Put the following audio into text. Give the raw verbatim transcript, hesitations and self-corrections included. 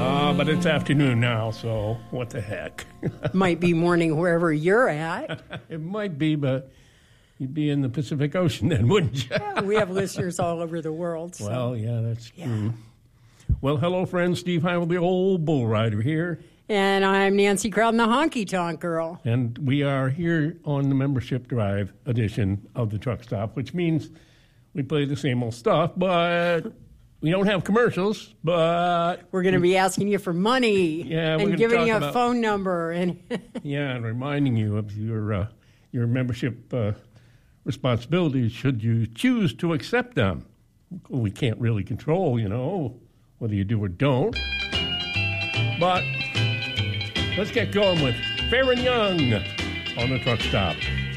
Uh, but it's afternoon now, so what the heck? Might be morning wherever you're at. It might be, but you'd be in the Pacific Ocean then, wouldn't you? Yeah, we have listeners all over the world. So. Well, yeah, that's yeah. true. Well, hello, friends. Steve Heimel, the old bull rider here. And I'm Nancy Crowden, the honky tonk girl. And we are here on the Membership Drive edition of the Truck Stop, which means we play the same old stuff, but we don't have commercials, but... We're going to be asking you for money yeah, and giving you a about, phone number. and Yeah, and reminding you of your, uh, your membership uh, responsibilities should you choose to accept them. We can't really control, you know, whether you do or don't. But let's get going with Fair and Young on the Truck Stop.